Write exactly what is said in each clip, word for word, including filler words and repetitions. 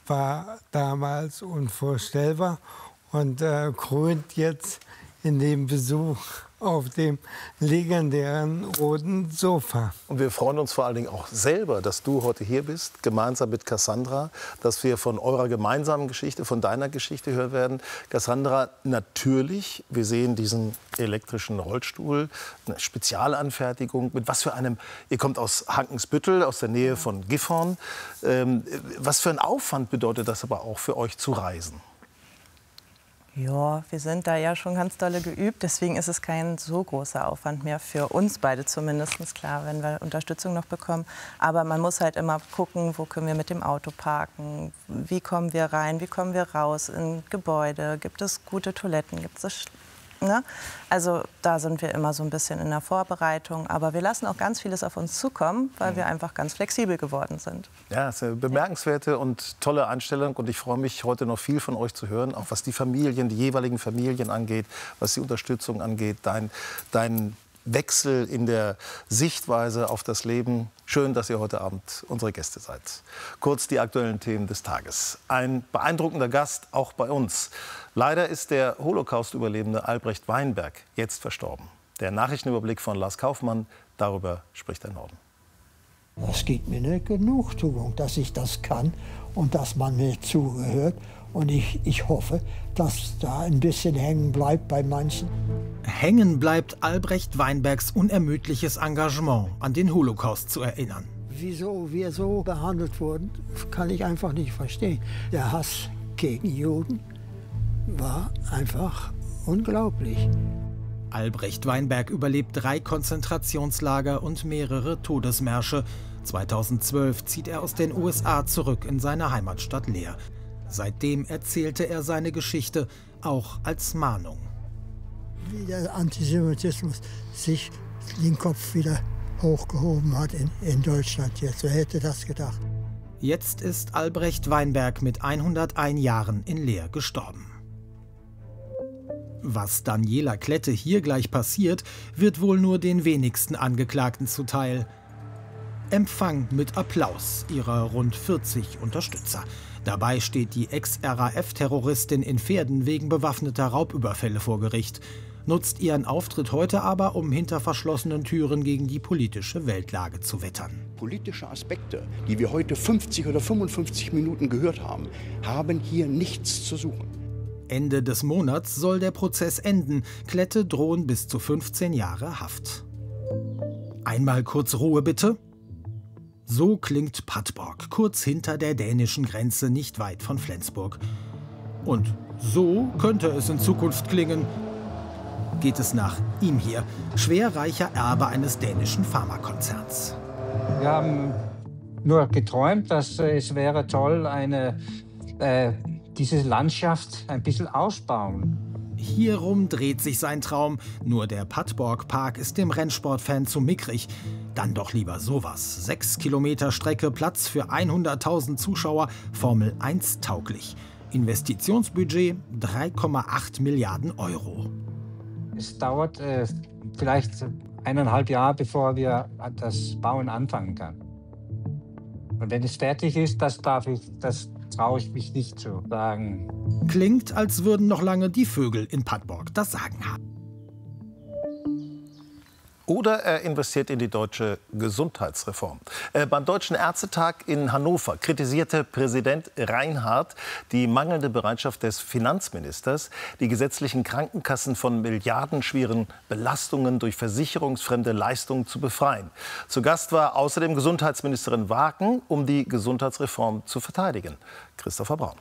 war damals unvorstellbar und äh, krönt jetzt in dem Besuch auf dem legendären roten Sofa. Und wir freuen uns vor allen Dingen auch selber, dass du heute hier bist, gemeinsam mit Cassandra, dass wir von eurer gemeinsamen Geschichte, von deiner Geschichte hören werden. Cassandra, natürlich, wir sehen diesen elektrischen Rollstuhl, eine Spezialanfertigung. Mit was für einem, ihr kommt aus Hankensbüttel, aus der Nähe von Gifhorn. Ähm, was für ein Aufwand bedeutet das aber auch für euch zu reisen? Ja, wir sind da ja schon ganz dolle geübt, deswegen ist es kein so großer Aufwand mehr für uns beide zumindest, klar, wenn wir Unterstützung noch bekommen. Aber man muss halt immer gucken, wo können wir mit dem Auto parken, wie kommen wir rein, wie kommen wir raus in Gebäude, gibt es gute Toiletten, gibt es... Ne? Also da sind wir immer so ein bisschen in der Vorbereitung. Aber wir lassen auch ganz vieles auf uns zukommen, weil wir einfach ganz flexibel geworden sind. Ja, es ist eine bemerkenswerte und tolle Einstellung. Und ich freue mich, heute noch viel von euch zu hören, auch was die Familien, die jeweiligen Familien angeht, was die Unterstützung angeht, dein, dein Wechsel in der Sichtweise auf das Leben. Schön, dass ihr heute Abend unsere Gäste seid. Kurz die aktuellen Themen des Tages. Ein beeindruckender Gast, auch bei uns. Leider ist der Holocaust-Überlebende Albrecht Weinberg jetzt verstorben. Der Nachrichtenüberblick von Lars Kaufmann, darüber spricht der Norden. Es gibt mir eine Genugtuung, dass ich das kann und dass man mir zugehört. Und ich, ich hoffe, dass da ein bisschen hängen bleibt bei manchen. Hängen bleibt Albrecht Weinbergs unermüdliches Engagement, an den Holocaust zu erinnern. Wieso wir so behandelt wurden, kann ich einfach nicht verstehen. Der Hass gegen Juden war einfach unglaublich. Albrecht Weinberg überlebt drei Konzentrationslager und mehrere Todesmärsche. zweitausendzwölf zieht er aus den U S A zurück in seine Heimatstadt Leer. Seitdem erzählte er seine Geschichte auch als Mahnung. Wie der Antisemitismus sich den Kopf wieder hochgehoben hat in, in Deutschland jetzt. Wer hätte das gedacht? Jetzt ist Albrecht Weinberg mit hunderteins Jahren in Leer gestorben. Was Daniela Klette hier gleich passiert, wird wohl nur den wenigsten Angeklagten zuteil. Empfang mit Applaus ihrer rund vierzig Unterstützer. Dabei steht die Ex-R A F-Terroristin in Verden wegen bewaffneter Raubüberfälle vor Gericht, nutzt ihren Auftritt heute aber, um hinter verschlossenen Türen gegen die politische Weltlage zu wettern. Politische Aspekte, die wir heute fünfzig oder fünfundfünfzig Minuten gehört haben, haben hier nichts zu suchen. Ende des Monats soll der Prozess enden. Klette drohen bis zu fünfzehn Jahre Haft. Einmal kurz Ruhe bitte. So klingt Padborg, kurz hinter der dänischen Grenze, nicht weit von Flensburg. Und so könnte es in Zukunft klingen. Geht es nach ihm hier, schwerreicher Erbe eines dänischen Pharmakonzerns. Wir haben nur geträumt, dass äh, es wäre toll, eine, äh, diese Landschaft ein bisschen ausbauen. Hierum dreht sich sein Traum. Nur der Padborg-Park ist dem Rennsportfan zu mickrig. Dann doch lieber sowas. Sechs Kilometer Strecke, Platz für hunderttausend Zuschauer, Formel eins tauglich. Investitionsbudget drei Komma acht Milliarden Euro. Es dauert äh, vielleicht eineinhalb Jahre, bevor wir das Bauen anfangen können. Und wenn es fertig ist, das darf ich, das traue ich mich nicht zu sagen. Klingt, als würden noch lange die Vögel in Padborg das Sagen haben. Oder er investiert in die deutsche Gesundheitsreform. Äh, beim Deutschen Ärztetag in Hannover kritisierte Präsident Reinhardt die mangelnde Bereitschaft des Finanzministers, die gesetzlichen Krankenkassen von milliardenschweren Belastungen durch versicherungsfremde Leistungen zu befreien. Zu Gast war außerdem Gesundheitsministerin Waken, um die Gesundheitsreform zu verteidigen. Christopher Braun.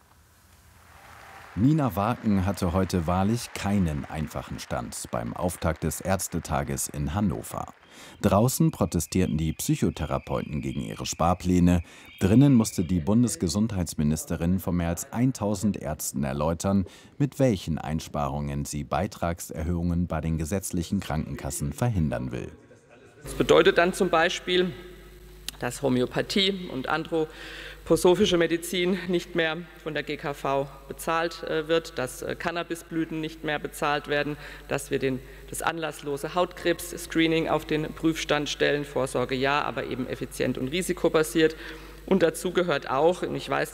Nina Waken hatte heute wahrlich keinen einfachen Stand beim Auftakt des Ärztetages in Hannover. Draußen protestierten die Psychotherapeuten gegen ihre Sparpläne. Drinnen musste die Bundesgesundheitsministerin von mehr als tausend Ärzten erläutern, mit welchen Einsparungen sie Beitragserhöhungen bei den gesetzlichen Krankenkassen verhindern will. Das bedeutet dann zum Beispiel, dass Homöopathie und anthroposophische Medizin nicht mehr von der G K V bezahlt wird, dass Cannabisblüten nicht mehr bezahlt werden, dass wir den, das anlasslose Hautkrebs-Screening auf den Prüfstand stellen. Vorsorge ja, aber eben effizient und risikobasiert. Und dazu gehört auch, und ich weiß,